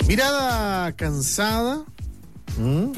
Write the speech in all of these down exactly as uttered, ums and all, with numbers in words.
Mirada cansada. ¿Mm?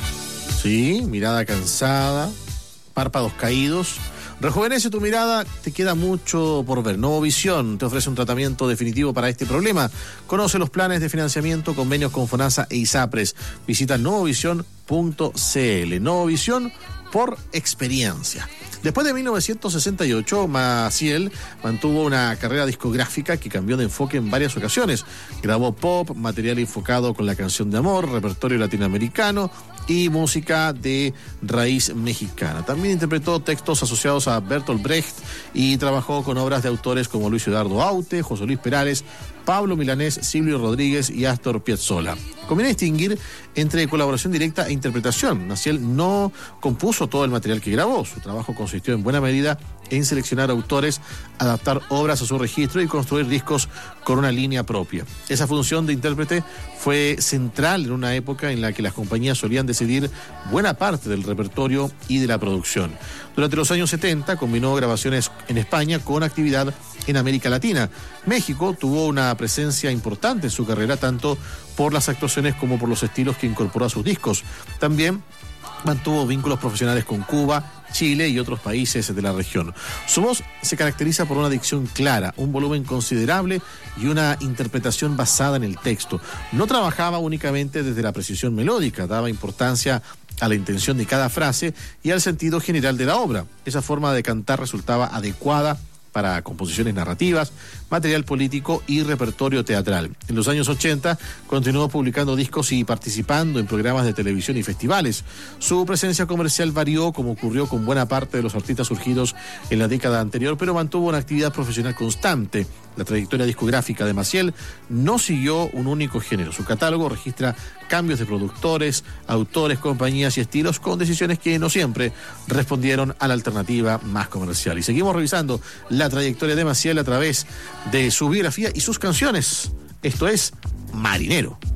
Sí, mirada cansada. Párpados caídos. Rejuvenece tu mirada, te queda mucho por ver. Novovisión te ofrece un tratamiento definitivo para este problema. Conoce los planes de financiamiento, convenios con FONASA e ISAPRES. Visita novovisión punto c l. Novovisión por experiencia. Después de mil novecientos sesenta y ocho, Maciel mantuvo una carrera discográfica que cambió de enfoque en varias ocasiones. Grabó pop, material enfocado con la canción de amor, repertorio latinoamericano y música de raíz mexicana. También interpretó textos asociados a Bertolt Brecht y trabajó con obras de autores como Luis Eduardo Aute, José Luis Perales, Pablo Milanés, Silvio Rodríguez y Astor Piazzolla. Conviene distinguir entre colaboración directa e interpretación. Maciel no compuso todo el material que grabó. Su trabajo consistió en buena medida en seleccionar autores, adaptar obras a su registro y construir discos con una línea propia. Esa función de intérprete fue central en una época en la que las compañías solían decidir buena parte del repertorio y de la producción. Durante los años setenta combinó grabaciones en España con actividad en América Latina. México tuvo una presencia importante en su carrera, tanto por las actuaciones como por los estilos que incorporó a sus discos. También mantuvo vínculos profesionales con Cuba, Chile y otros países de la región. Su voz se caracteriza por una dicción clara, un volumen considerable y una interpretación basada en el texto. No trabajaba únicamente desde la precisión melódica, daba importancia a la intención de cada frase y al sentido general de la obra. Esa forma de cantar resultaba adecuada para composiciones narrativas, material político y repertorio teatral. En los años ochenta continuó publicando discos y participando en programas de televisión y festivales. Su presencia comercial varió, como ocurrió con buena parte de los artistas surgidos en la década anterior, pero mantuvo una actividad profesional constante. La trayectoria discográfica de Maciel no siguió un único género. Su catálogo registra cambios de productores, autores, compañías y estilos con decisiones que no siempre respondieron a la alternativa más comercial. Y seguimos revisando la trayectoria de Maciel a través de su biografía y sus canciones. Esto es Marinero.